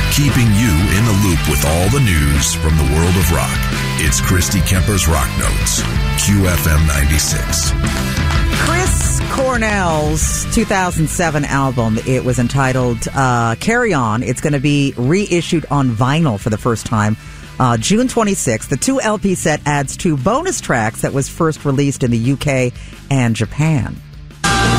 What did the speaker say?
keeping you in the loop with all the news from the world of rock. It's Christy Kemper's Rock Notes, QFM 96. Chris Cornell's 2007 album, it was entitled Carry On. It's going to be reissued on vinyl for the first time June 26th. The 2 LP set adds 2 bonus tracks that was first released in the UK and Japan.